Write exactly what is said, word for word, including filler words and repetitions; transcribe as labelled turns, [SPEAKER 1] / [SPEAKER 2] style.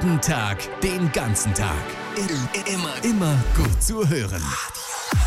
[SPEAKER 1] Jeden Tag, den ganzen Tag. Immer, immer gut zu hören.